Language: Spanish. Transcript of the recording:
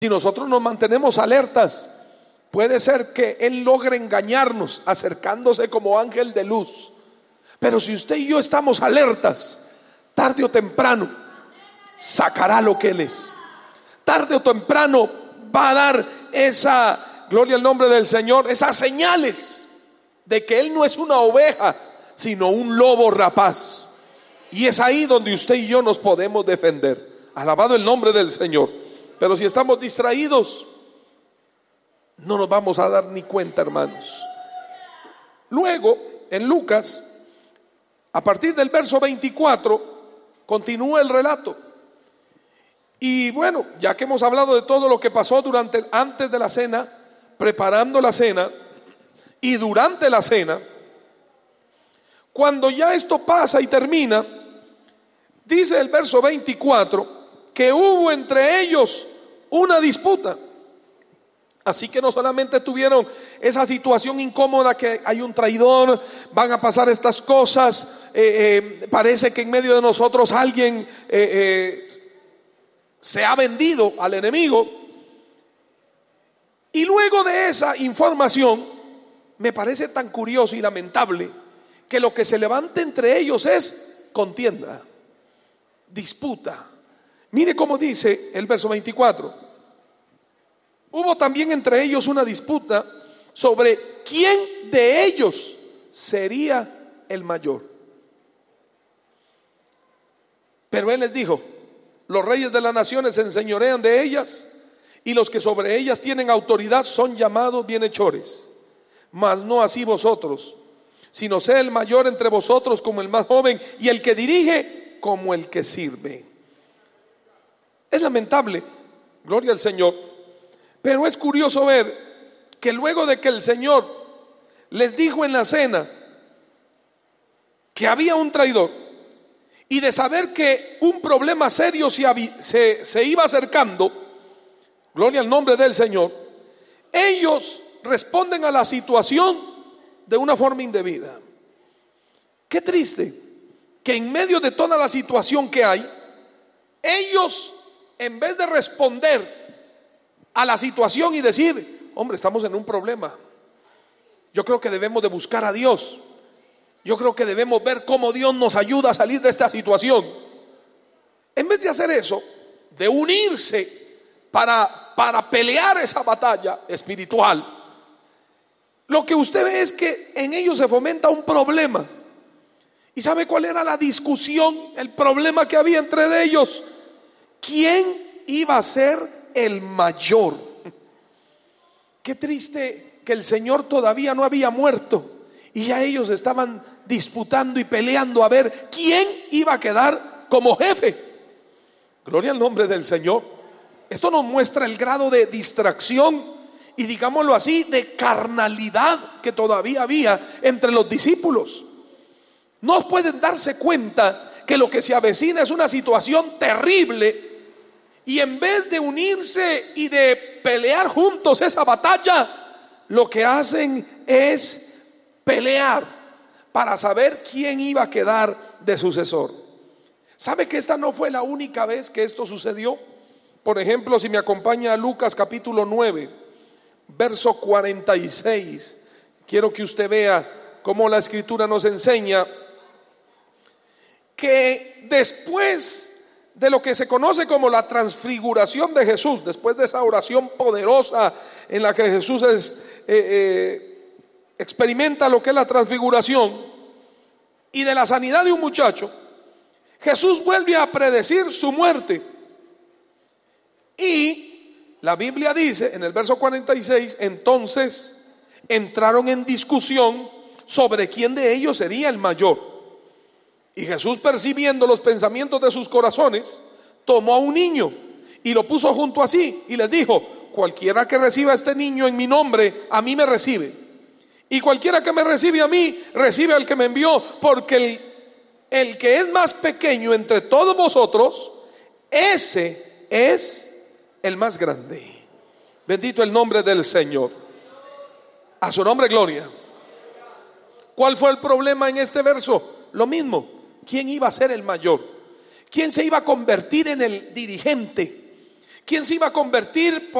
Si nosotros nos mantenemos alertas, puede ser que Él logre engañarnos acercándose como ángel de luz. Pero si usted y yo estamos alertas, tarde o temprano sacará lo que Él es. Tarde o temprano va a dar esa, gloria al nombre del Señor, esas señales de que Él no es una oveja, sino un lobo rapaz. Y es ahí donde usted y yo nos podemos defender. Alabado el nombre del Señor. Pero si estamos distraídos, no nos vamos a dar ni cuenta, hermanos. Luego, en Lucas, a partir del verso 24, continúa el relato. Y bueno, ya que hemos hablado de todo lo que pasó antes de la cena, preparando la cena y durante la cena, cuando ya esto pasa y termina, dice el verso 24 que hubo entre ellos una disputa. Así que no solamente tuvieron esa situación incómoda que hay un traidor, van a pasar estas cosas, parece que en medio de nosotros alguien se ha vendido al enemigo. Y luego de esa información, me parece tan curioso y lamentable que lo que se levanta entre ellos es contienda, disputa. Mire cómo dice el verso 24. Hubo también entre ellos una disputa sobre quién de ellos sería el mayor. Pero Él les dijo: los reyes de las naciones se enseñorean de ellas, y los que sobre ellas tienen autoridad son llamados bienhechores. Mas no así vosotros, sino sea el mayor entre vosotros como el más joven, y el que dirige como el que sirve. Es lamentable, gloria al Señor, pero es curioso ver que luego de que el Señor les dijo en la cena que había un traidor, y de saber que un problema serio se iba acercando, gloria al nombre del Señor, ellos responden a la situación de una forma indebida. Qué triste que en medio de toda la situación que hay, ellos, en vez de responder a la situación y decir: hombre, estamos en un problema, yo creo que debemos de buscar a Dios, yo creo que debemos ver cómo Dios nos ayuda a salir de esta situación, en vez de hacer eso, de unirse para pelear esa batalla espiritual, lo que usted ve es que en ellos se fomenta un problema. ¿Y sabe cuál era la discusión, el problema que había entre ellos? ¿Quién iba a ser el mayor? Qué triste que el Señor todavía no había muerto y ya ellos estaban disputando y peleando a ver quién iba a quedar como jefe. Gloria al nombre del Señor. Esto nos muestra el grado de distracción y, digámoslo así, de carnalidad que todavía había entre los discípulos. No pueden darse cuenta que lo que se avecina es una situación terrible, y en vez de unirse y de pelear juntos esa batalla, lo que hacen es pelear para saber quién iba a quedar de sucesor. ¿Sabe que esta no fue la única vez que esto sucedió? Por ejemplo, si me acompaña a Lucas capítulo 9, verso 46, quiero que usted vea cómo la Escritura nos enseña que después de lo que se conoce como la transfiguración de Jesús, después de esa oración poderosa en la que Jesús experimenta lo que es la transfiguración, y de la sanidad de un muchacho, Jesús vuelve a predecir su muerte. Y la Biblia dice en el verso 46, entonces entraron en discusión sobre quién de ellos sería el mayor. Y Jesús, percibiendo los pensamientos de sus corazones, tomó a un niño y lo puso junto a sí y les dijo: cualquiera que reciba a este niño en mi nombre, a mí me recibe, y cualquiera que me recibe a mí, recibe al que me envió, porque el que es más pequeño entre todos vosotros, ese es el más grande. Bendito el nombre del Señor. A su nombre gloria. ¿Cuál fue el problema en este verso? Lo mismo. ¿Quién iba a ser el mayor? ¿Quién se iba a convertir en el dirigente? ¿Quién se iba a convertir